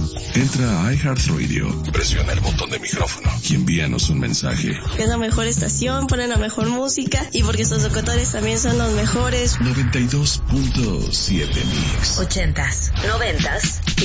Entra a iHeartRadio, presiona el botón de micrófono y envíanos un mensaje. Es la mejor estación, ponen la mejor música y porque sus locutores también son los mejores. 92.7 Mix. 80s, 90s